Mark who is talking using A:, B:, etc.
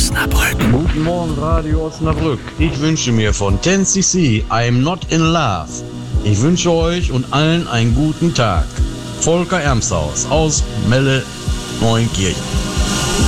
A: Osnabrück.
B: Guten Morgen, Radio Osnabrück. Ich wünsche mir von 10cc I'm Not in Love. Ich wünsche euch und allen einen guten Tag. Volker Ermshaus aus Melle Neunkirchen.